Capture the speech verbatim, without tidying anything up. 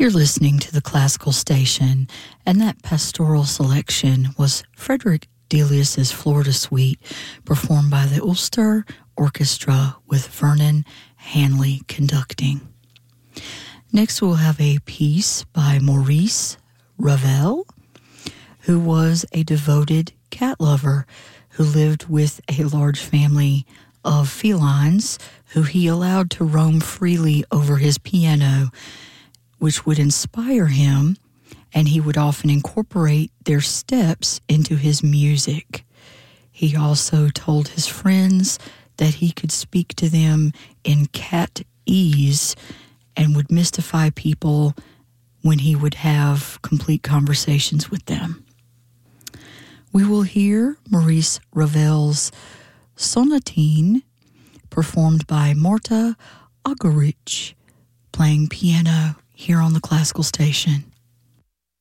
You're listening to the Classical Station, and that pastoral selection was Frederick Delius's Florida Suite, performed by the Ulster Orchestra with Vernon Hanley conducting. Next, we'll have a piece by Maurice Ravel, who was a devoted cat lover who lived with a large family of felines who he allowed to roam freely over his piano, which would inspire him, and he would often incorporate their steps into his music. He also told his friends that he could speak to them in cat-ese and would mystify people when he would have complete conversations with them. We will hear Maurice Ravel's Sonatine, performed by Marta Argerich, playing piano here on the Classical Station.